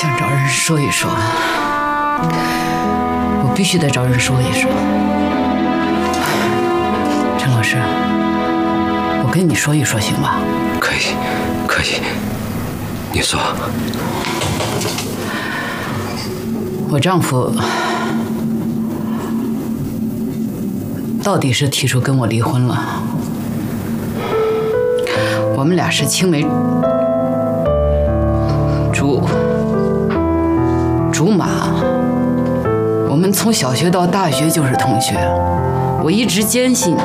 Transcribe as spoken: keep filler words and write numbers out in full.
想找人说一说，我必须得找人说一说。陈老师，我跟你说一说行吗？ 可以，可以，你说。 我丈夫到底是提出跟我离婚了。我们俩是青梅竹竹马，我们从小学到大学就是同学。我一直坚信